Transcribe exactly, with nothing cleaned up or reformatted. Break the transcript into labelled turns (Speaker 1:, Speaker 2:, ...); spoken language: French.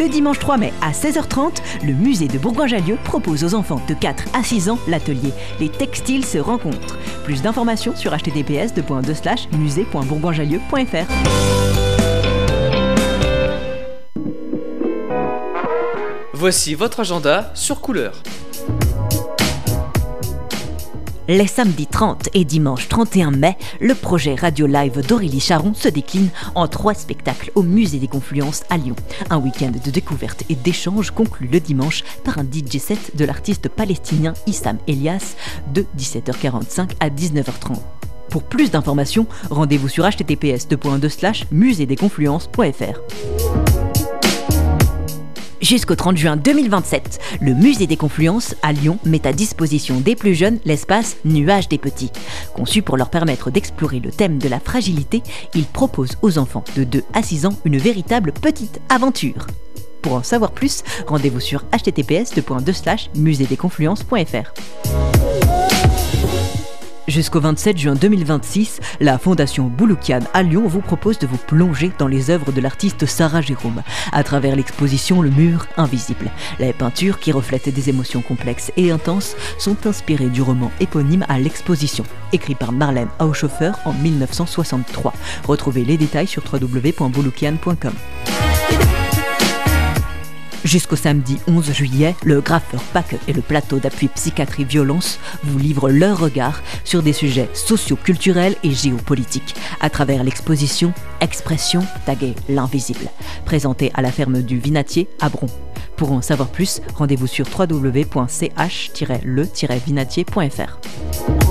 Speaker 1: Le dimanche trois mai à seize heures trente, le musée de Bourgoin-Jallieu propose aux enfants de quatre à six ans l'atelier Les textiles se rencontrent. Plus d'informations sur h t t p s deux slash musée point bourgoin-jallieu point f r.
Speaker 2: Voici votre agenda sur Couleur.
Speaker 1: Les samedis trente et dimanche trente et un mai, le projet Radio Live d'Aurélie Charon se décline en trois spectacles au Musée des Confluences à Lyon. Un week-end de découverte et d'échange conclu le dimanche par un D J set de l'artiste palestinien Issam Elias de dix-sept heures quarante-cinq à dix-neuf heures trente. Pour plus d'informations, rendez-vous sur h t t p s deux slash musée des confluences point f r. Jusqu'au trente juin deux mille vingt-sept, le Musée des Confluences à Lyon met à disposition des plus jeunes l'espace Nuage des Petits. Conçu pour leur permettre d'explorer le thème de la fragilité, il propose aux enfants de deux à six ans une véritable petite aventure. Pour en savoir plus, rendez-vous sur h t t p s deux slash musée des confluences point f r. Jusqu'au vingt-sept juin deux mille vingt-six, la Fondation Bouloukian à Lyon vous propose de vous plonger dans les œuvres de l'artiste Sarah Jérôme à travers l'exposition Le Mur Invisible. Les peintures, qui reflètent des émotions complexes et intenses, sont inspirées du roman éponyme à l'exposition, écrit par Marlène Haushofer en mille neuf cent soixante-trois. Retrouvez les détails sur w w w point bouloukian point com. Jusqu'au samedi onze juillet, le graffeur P A C et le plateau d'appui Psychiatrie Violence vous livrent leur regard sur des sujets socio-culturels et géopolitiques à travers l'exposition Expression taguée l'invisible, présentée à la ferme du Vinatier à Bron. Pour en savoir plus, rendez-vous sur w w w point c h tiret le tiret vinatier point f r.